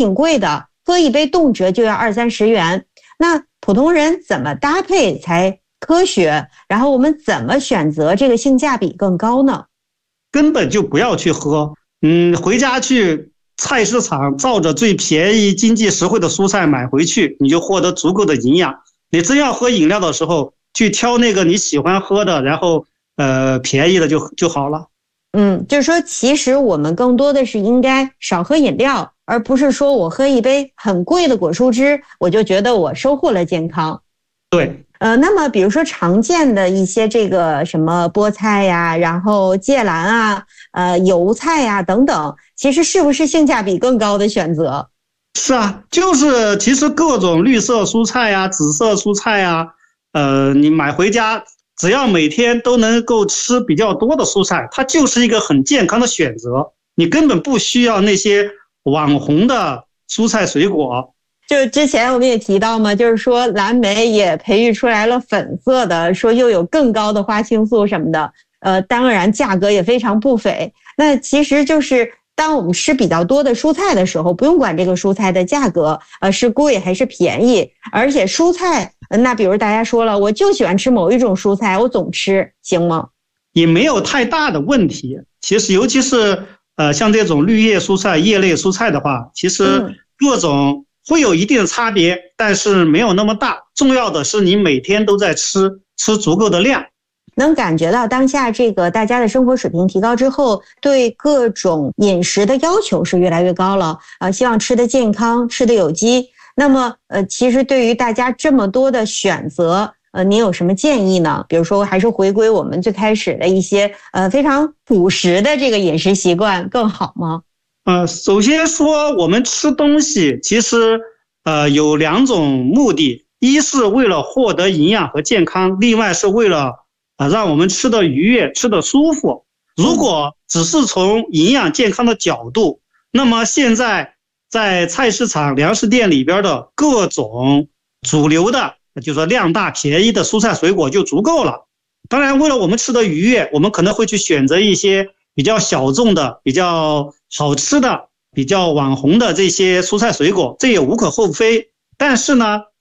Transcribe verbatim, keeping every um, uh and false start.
挺贵的，喝一杯动辄就要二三十元。那普通人怎么搭配才科学？然后我们怎么选择这个性价比更高呢？ 根本就不要去喝，嗯，回家去菜市场照着最便宜、经济实惠的蔬菜买回去，你就获得足够的营养。你真要喝饮料的时候，去挑那个你喜欢喝的，然后呃便宜的就就好了。 嗯，就是说，其实我们更多的是应该少喝饮料，而不是说我喝一杯很贵的果蔬汁，我就觉得我收获了健康。 对。 呃，那么比如说常见的一些这个什么菠菜呀，然后芥蓝啊，呃，油菜呀等等，其实是不是性价比更高的选择？ 是啊，就是其实各种绿色蔬菜呀、紫色蔬菜呀，呃，你买回家，只要每天都能够吃比较多的蔬菜，它就是一个很健康的选择。你根本不需要那些网红的蔬菜水果。 就之前我们也提到嘛，就是说蓝莓也培育出来了粉色的，说又有更高的花青素什么的，呃，当然价格也非常不菲。那其实就是当我们吃比较多的蔬菜的时候，不用管这个蔬菜的价格呃是贵还是便宜，而且蔬菜，那比如大家说了，我就喜欢吃某一种蔬菜，我总吃，行吗？ 也没有太大的问题。其实尤其是呃像这种绿叶蔬菜、叶类蔬菜的话，其实各种会有一定的差别，但是没有那么大。重要的是你每天都在吃，吃足够的量。 能感觉到当下这个大家的生活水平提高之后，对各种饮食的要求是越来越高了，呃，希望吃得健康，吃得有机。那么呃，其实对于大家这么多的选择，呃，您有什么建议呢？比如说还是回归我们最开始的一些呃非常朴实的这个饮食习惯更好吗？ 呃，首先说我们吃东西其实呃有两种目的，一是为了获得营养和健康，另外是为了呃让我们吃得愉悦，吃得舒服。如果只是从营养健康的角度，那么现在在菜市场、粮食店里边的各种主流的，就是说量大便宜的蔬菜水果就足够了。当然，为了我们吃得愉悦，我们可能会去选择一些比较小众的、比较好吃的、比较网红的这些蔬菜水果，这也无可厚非。但是呢，